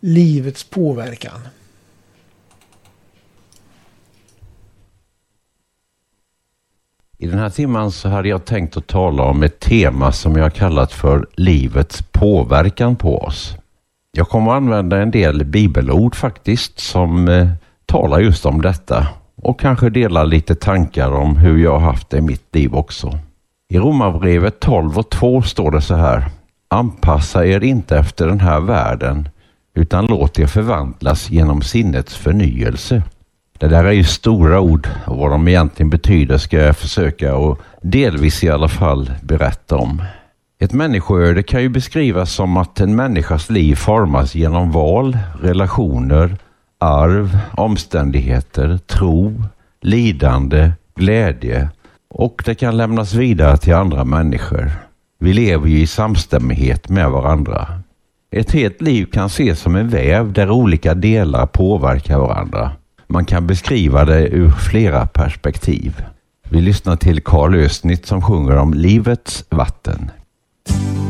livets påverkan. I den här timmen så hade jag tänkt att tala om ett tema som jag har kallat för livets påverkan på oss. Jag kommer att använda en del bibelord faktiskt som talar just om detta och kanske dela lite tankar om hur jag har haft det i mitt liv också. I Romarbrevet 12:2 står det så här: anpassa er inte efter den här världen utan låt er förvandlas genom sinnets förnyelse. Det där är ju stora ord och vad de egentligen betyder ska jag försöka och delvis i alla fall berätta om. Ett människoöde kan ju beskrivas som att en människas liv formas genom val, relationer, arv, omständigheter, tro, lidande, glädje och det kan lämnas vidare till andra människor. Vi lever ju i samstämmighet med varandra. Ett helt liv kan ses som en väv där olika delar påverkar varandra. Man kan beskriva det ur flera perspektiv. Vi lyssnar till Carl Östnitz som sjunger om livets vatten.